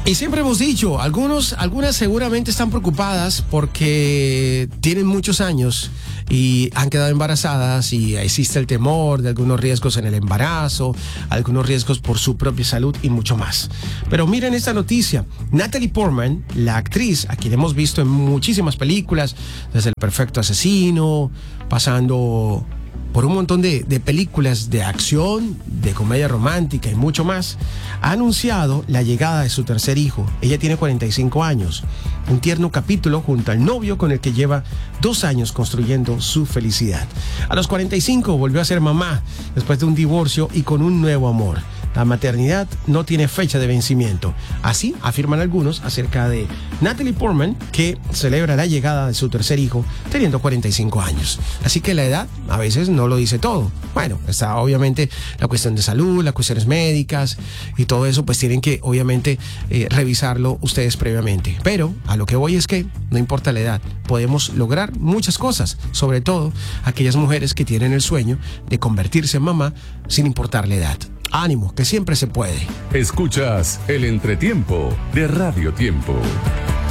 Y siempre hemos dicho, algunas seguramente están preocupadas porque tienen muchos años y han quedado embarazadas y existe el temor de algunos riesgos en el embarazo, algunos riesgos por su propia salud y mucho más. Pero miren esta noticia. Natalie Portman, la actriz a quien hemos visto en muchísimas películas, desde El Perfecto Asesino, pasando por un montón de películas de acción, de comedia romántica y mucho más, ha anunciado la llegada de su tercer hijo. Ella tiene 45 años. Un tierno capítulo junto al novio con el que lleva 2 años construyendo su felicidad. A los 45 volvió a ser mamá después de un divorcio y con un nuevo amor. La maternidad no tiene fecha de vencimiento. Así afirman algunos acerca de Natalie Portman, que celebra la llegada de su tercer hijo teniendo 45 años. Así que la edad a veces no lo dice todo. Bueno, está obviamente la cuestión de salud, las cuestiones médicas y todo eso, pues tienen que obviamente revisarlo ustedes previamente. Pero a lo que voy es que no importa la edad, podemos lograr muchas cosas, sobre todo aquellas mujeres que tienen el sueño de convertirse en mamá sin importar la edad. Ánimo, que siempre se puede. Escuchas El Entretiempo de Radio Tiempo.